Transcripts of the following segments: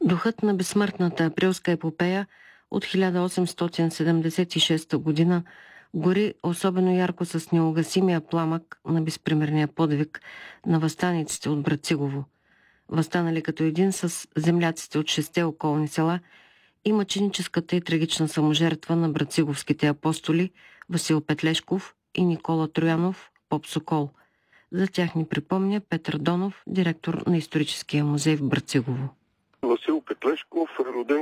Духът на безсмъртната априлска епопея от 1876 година гори особено ярко с неугасимия пламък на безпримерния подвиг на въстаниците от Брацигово, въстанали като един с земляците от 6 околни села, и мъченическата и трагична саможертва на брациговските апостоли Васил Петлешков и Никола Троянов, поп Сокол. За тях ни припомня Петър Донов, директор на Историческия музей в Брацигово. Васил Петлешков е роден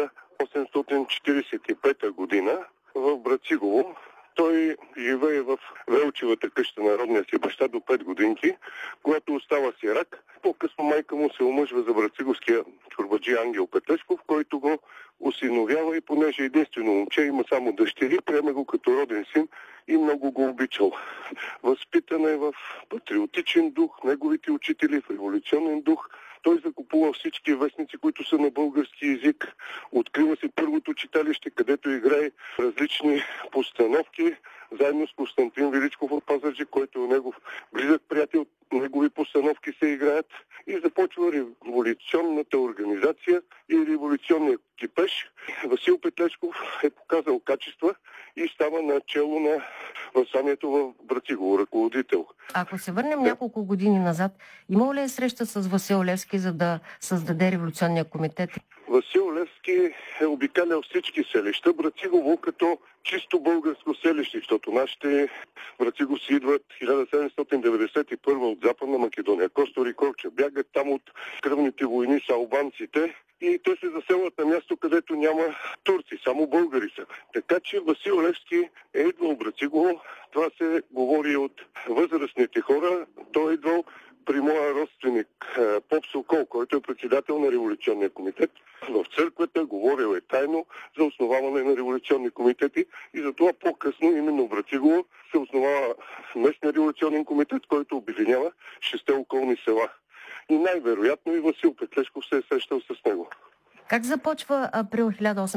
1845 година в Брацигово. Той живее в Велчевата къща на родния си баща до 5 годинки, когато остава сирак. По-късно майка му се омъжва за брациговския чорбаджи Ангел Петлешков, който го осиновява, и понеже единствено момче, има само дъщери, приеме го като роден син и много го обичал. Възпитан е в патриотичен дух, неговите учители в революционен дух. Той закупува всички вестници, които са на български език. Открива се първото читалище, където играе различни постановки, заедно с Константин Величков от Пазарджик, който е негов близък приятел. Негови постановки се играят и започва революционната организация и революционният кипеж. Васил Петлешков е показал качества и става начело на въстанието в Брацигово, ръководител. Ако се върнем няколко години назад, имал ли е среща с Васил Левски, за да създаде революционния комитет? Васил Левски е обикалял всички селища. Брацигово като чисто българско селище, защото нашите брациговци идват 1791 от Западна Македония. Костор и Корча бягат там от кръвните войни с албанците и те се заселват на място, където няма турци, само българи са. Така че Васил Левски е идвал в Брацигово. Това се говори от възрастните хора. Той е идвал при моя родственик поп Сокол, който е председател на революционния комитет. В църквата говорил е тайно за основаване на революционни комитети и затова по-късно именно в Брацигово се основава местния революционен комитет, който обединява 6 околни села. И най-вероятно и Васил Петлешков се е срещал с него. Как започва април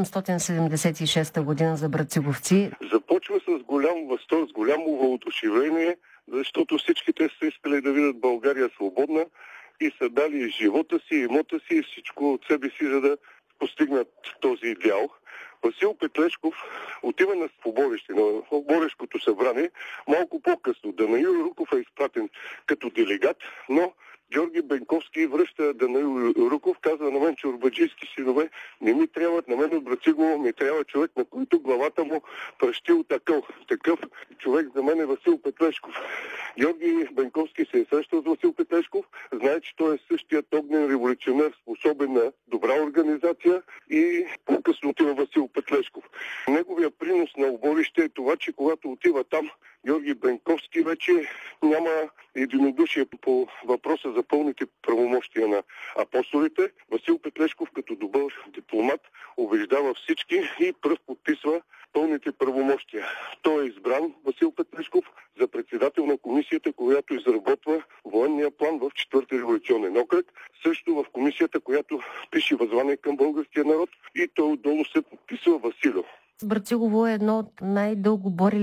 1876 година за брациговци? Започва с голям възторг, с голямо въодушевление, защото всичките са искали да видят България свободна и са дали живота си, имота си и всичко от себе си, за да постигнат този идеал. Васил Петлешков отива на поборище, на Борешкото събрание, малко по-късно. Данаил Руков е изпратен като делегат, но Георги Бенковски връща Данаил Руков, казва: на мен чорбаджийски синове не ми трябват, на мен от Брацигово ми трябва човек, на който главата му пръщил такъв. Такъв човек за мен е Васил Петлешков. Георги Бенковски се е срещал с Васил Петлешков, знае, че той е същият огнен революционер, способен на добра организация, и по-късно отива Васил Петлешков. Неговия принос на оборище е това, че когато отива там, Георги Бенковски вече няма единодушие по въпроса за пълните правомощия на апостолите. Васил Петлешков като добър дипломат убеждава всички и пръв подписва пълните правомощия. Той е избран, Васил Петлешков, за председател на комисията, която изработва военния план в 4-ти революционен окръг, също в комисията, която пише въззвание към българския народ, и той отдолу се подписва Василев. Брацигово е едно от най-дълго